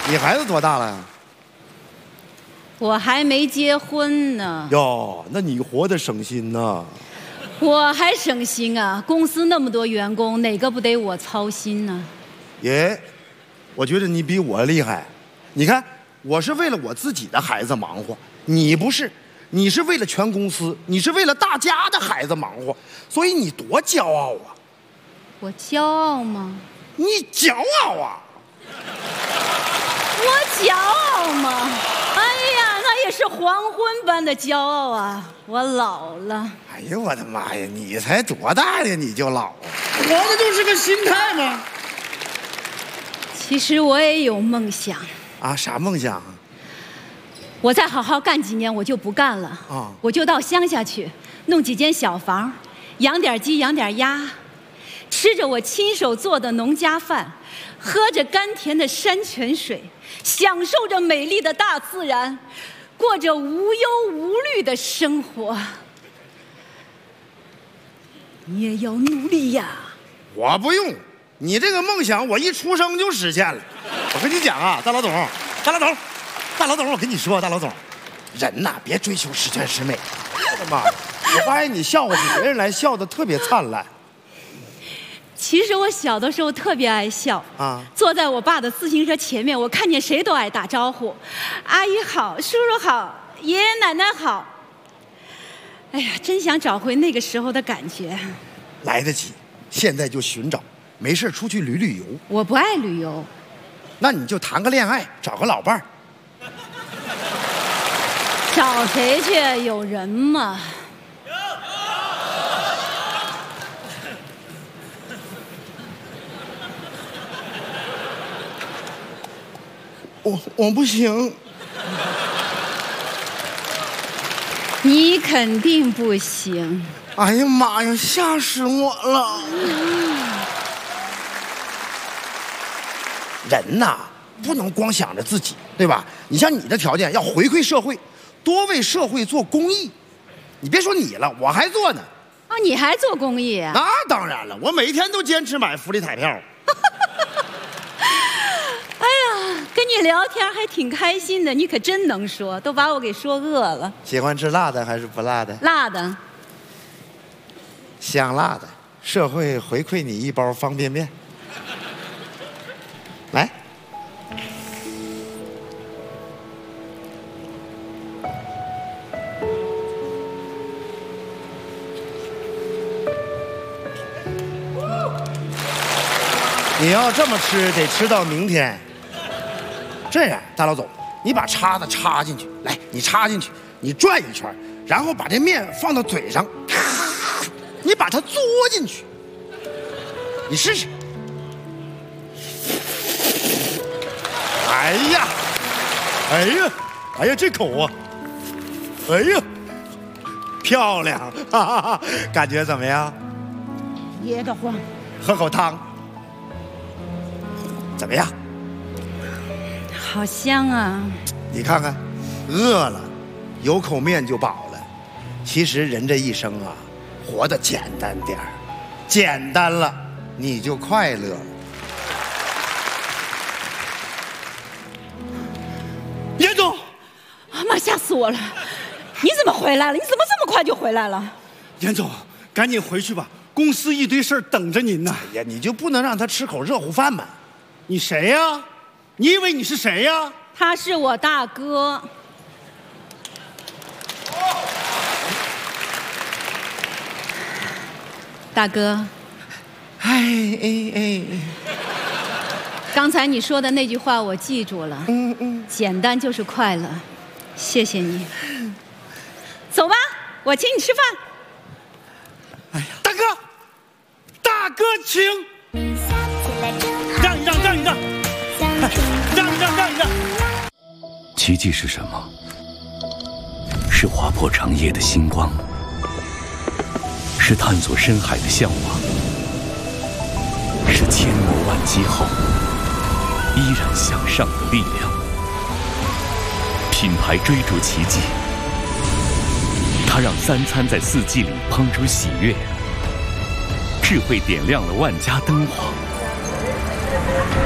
你孩子多大了呀？ 我还没结婚呢。 哟，那你活得省心呐。 我还省心啊！公司那么多员工，哪个不得我操心呢？ 爷，我觉得你比我厉害。你看，我是为了我自己的孩子忙活，你不是，你是为了全公司，你是为了大家的孩子忙活，所以你多骄傲啊！ 我骄傲吗？ 你骄傲啊！ 我骄傲吗？哎呀，那也是黄昏般的骄傲啊！我老了。 哎呦我的妈呀，你才多大呀你就老啊？ 活的就是个心态嘛。 其实我也有梦想啊，啥梦想啊？ 我再好好干几年，我就不干了啊！我就到乡下去，弄几间小房，养点鸡，养点鸭，吃着我亲手做的农家饭，喝着甘甜的山泉水，享受着美丽的大自然，过着无忧无虑的生活。你也要努力呀！ 我不用，你这个梦想我一出生就实现了。我跟你讲啊，大老总，我跟你说，大老总，人呐别追求十全十美。我的妈！我发现你笑话起别人来笑得特别灿烂。 其实我小的时候特别爱笑啊，坐在我爸的自行车前面，我看见谁都爱打招呼，阿姨好，叔叔好，爷爷奶奶好。哎呀，真想找回那个时候的感觉。 来得及，现在就寻找，没事出去旅游。 我不爱旅游。 那你就谈个恋爱，找个老伴儿。 找谁去？有人吗？ 我不行。 你肯定不行。 哎呀妈呀，吓死我了！人呐，不能光想着自己，对吧？你像你的条件，要回馈社会，多为社会做公益。你别说你了，我还做呢。 啊，你还做公益啊？ 那当然了，我每天都坚持买福利彩票。 哎呀，跟你聊天还挺开心的，你可真能说，都把我给说饿了。 喜欢吃辣的还是不辣的？ 辣的。 香辣的，社会回馈你一包方便面。来。你要这么吃，得吃到明天。这样，大老总，你把叉子插进去，来，你插进去，你转一圈，然后把这面放到嘴上，你把它嘬进去，你试试。哎呀，哎呀，哎呀，这口啊，哎呀，漂亮，哈哈哈，感觉怎么样？ 噎得慌。 喝口汤。怎么样？ 好香啊！ 你看看，饿了，有口面就饱了。其实人这一生啊，活得简单点儿，简单了，你就快乐了。 严总， 妈，吓死我了！你怎么回来了？你怎么这么快就回来了？ 严总，赶紧回去吧，公司一堆事儿等着您呢。 哎呀，你就不能让他吃口热乎饭吗？ 你谁呀？你以为你是谁呀？ 他是我大哥。大哥。 哎。 刚才你说的那句话我记住了。简单就是快乐，谢谢你。走吧，我请你吃饭。 哎呀，大哥，大哥请。让一让，让一让，让一让，让一让。 奇迹是什么？是划破长夜的星光，是探索深海的向往，是千磨万击后依然向上的力量。品牌追逐奇迹，它让3餐在4季里烹出喜悦，智慧点亮了万家灯火。